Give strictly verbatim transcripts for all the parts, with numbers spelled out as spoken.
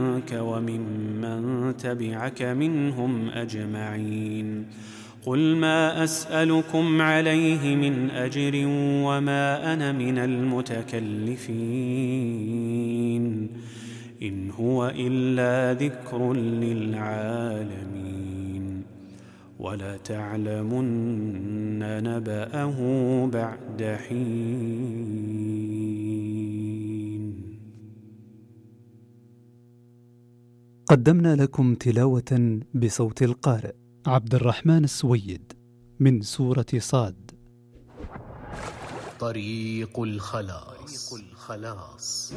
منك وممن تبعك منهم أجمعين. قل ما أسألكم عليه من أجر وما أنا من المتكلفين، إن هو إلا ذكر للعالمين، ولتعلمن نبأه بعد حين. قدمنا لكم تلاوة بصوت القارئ عبد الرحمن السويد من سورة صاد. طريق الخلاص. الخلاص.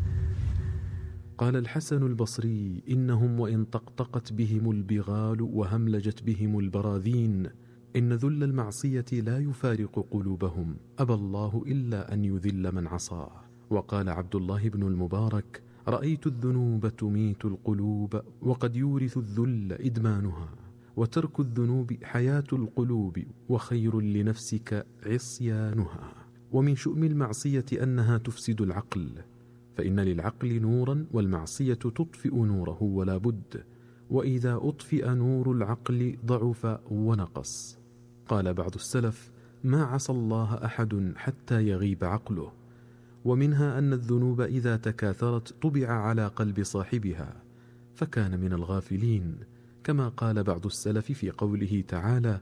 قال الحسن البصري: إنهم وإن طقطقت بهم البغال وهملجت بهم البراذين، إن ذل المعصية لا يفارق قلوبهم، أبى الله إلا أن يذل من عصاه. وقال عبد الله بن المبارك: رأيت الذنوب تميت القلوب، وقد يورث الذل إدمانها، وترك الذنوب حياة القلوب، وخير لنفسك عصيانها. ومن شؤم المعصية أنها تفسد العقل، فإن للعقل نورا والمعصية تطفئ نوره ولا بد، وإذا أطفئ نور العقل ضعف ونقص. قال بعض السلف: ما عصى الله أحد حتى يغيب عقله. ومنها أن الذنوب إذا تكاثرت طبع على قلب صاحبها فكان من الغافلين، كما قال بعض السلف في قوله تعالى: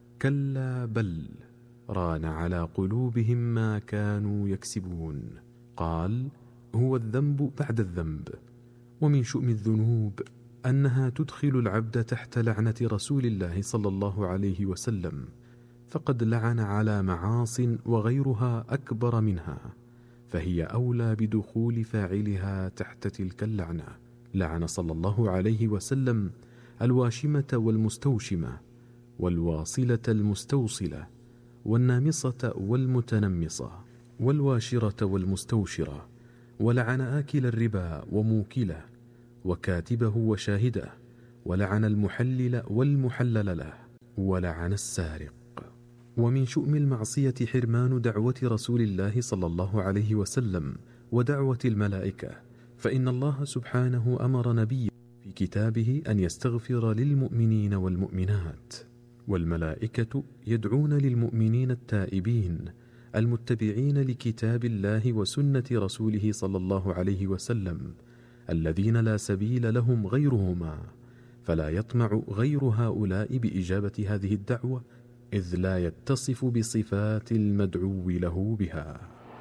كلا بل ران على قلوبهم ما كانوا يكسبون. قال: هو الذنب بعد الذنب. ومن شؤم الذنوب أنها تدخل العبد تحت لعنة رسول الله صلى الله عليه وسلم، فقد لعن على معاص وغيرها أكبر منها، فهي أولى بدخول فاعلها تحت تلك اللعنة. لعن صلى الله عليه وسلم الواشمة والمستوشمة، والواصلة المستوصلة، والنامصة والمتنمصة، والواشرة والمستوشرة، ولعن آكل الربا وموكله، وكاتبه وشاهده، ولعن المحلل والمحلل له، ولعن السارق. ومن شؤم المعصية حرمان دعوة رسول الله صلى الله عليه وسلم ودعوة الملائكة، فإن الله سبحانه أمر نبيه في كتابه أن يستغفر للمؤمنين والمؤمنات، والملائكة يدعون للمؤمنين التائبين المتبعين لكتاب الله وسنة رسوله صلى الله عليه وسلم، الذين لا سبيل لهم غيرهما، فلا يطمع غير هؤلاء بإجابة هذه الدعوة، إذ لا يتصف بصفات المدعو له بها.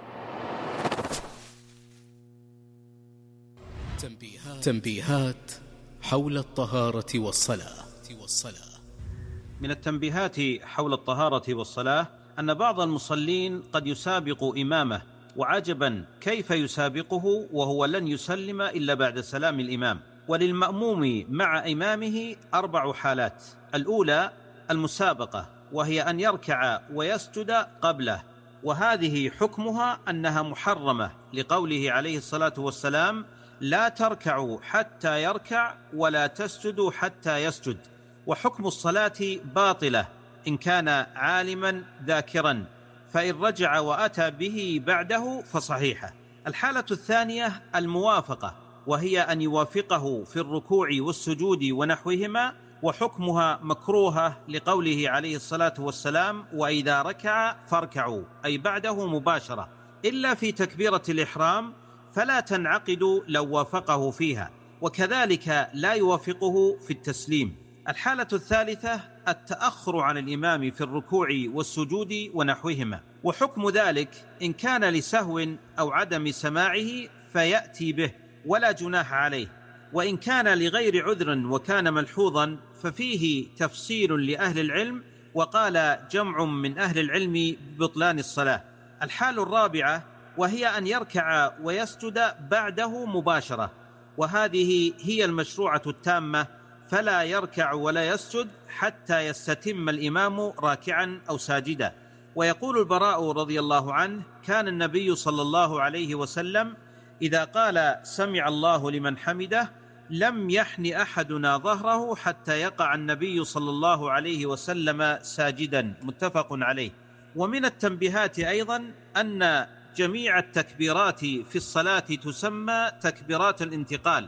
تنبيهات, تنبيهات حول الطهارة والصلاة. من التنبيهات حول الطهارة والصلاة أن بعض المصلين قد يسابق إمامه، وعجبا كيف يسابقه وهو لن يسلم إلا بعد سلام الإمام. وللمأموم مع إمامه أربع حالات: الأولى المسابقة، وهي أن يركع ويسجد قبله، وهذه حكمها أنها محرمة لقوله عليه الصلاة والسلام: لا تركعوا حتى يركع ولا تسجدوا حتى يسجد. وحكم الصلاة باطلة إن كان عالما ذاكرا، فإن رجع وأتى به بعده فصحيحة. الحالة الثانية الموافقة، وهي أن يوافقه في الركوع والسجود ونحوهما، وحكمها مكروهة لقوله عليه الصلاة والسلام: وإذا ركع فاركعوا، أي بعده مباشرة، إلا في تكبيرة الإحرام فلا تنعقد لو وافقه فيها، وكذلك لا يوافقه في التسليم. الحالة الثالثة التأخر عن الإمام في الركوع والسجود ونحوهما، وحكم ذلك إن كان لسهو أو عدم سماعه فيأتي به ولا جناح عليه، وإن كان لغير عذر وكان ملحوظا ففيه تفصيل لأهل العلم، وقال جمع من أهل العلم ببطلان الصلاة. الحال الرابعة وهي أن يركع ويسجد بعده مباشرة، وهذه هي المشروعة التامة، فلا يركع ولا يسجد حتى يستتم الإمام راكعا أو ساجدا. ويقول البراء رضي الله عنه: كان النبي صلى الله عليه وسلم إذا قال سمع الله لمن حمده لم يحن أحدنا ظهره حتى يقع النبي صلى الله عليه وسلم ساجدا، متفق عليه. ومن التنبيهات أيضا أن جميع التكبيرات في الصلاة تسمى تكبيرات الانتقال،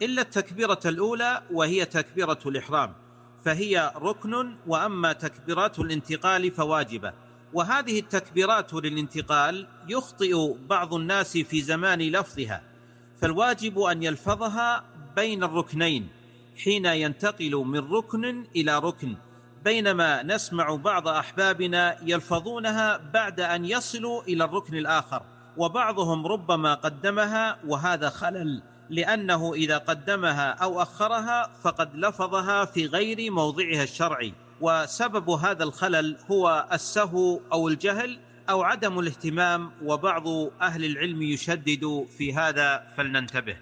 إلا التكبيرة الأولى وهي تكبيرة الإحرام، فهي ركن، وأما تكبيرات الانتقال فواجبة. وهذه التكبيرات للانتقال يخطئ بعض الناس في زمان لفظها، فالواجب أن يلفظها بين الركنين حين ينتقل من ركن إلى ركن، بينما نسمع بعض أحبابنا يلفظونها بعد أن يصلوا إلى الركن الآخر، وبعضهم ربما قدمها، وهذا خلل، لأنه إذا قدمها أو أخرها فقد لفظها في غير موضعها الشرعي، وسبب هذا الخلل هو السهو أو الجهل أو عدم الاهتمام، وبعض أهل العلم يشدد في هذا، فلننتبه.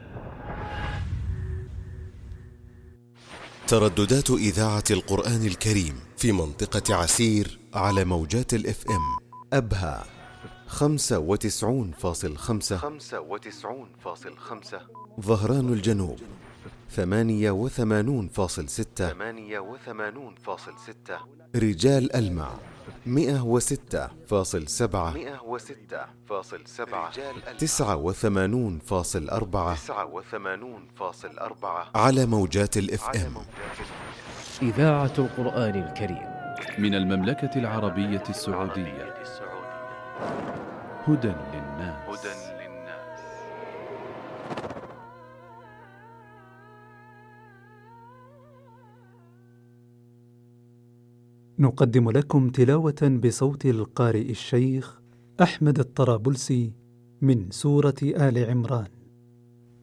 ترددات إذاعة القرآن الكريم في منطقة عسير على موجات الإف إم: أبها خمسة وتسعون فاصل خمسة، ظهران الجنوب ثمانية وثمانون فاصل ستة، رجال ألمع مئة وستة فاصل سبعة، تسعة وثمانون فاصل أربعة على موجات الإف إم. إذاعة القرآن الكريم من المملكة العربية السعودية، هدى للناس. نقدم لكم تلاوة بصوت القارئ الشيخ أحمد الطرابلسي من سورة آل عمران.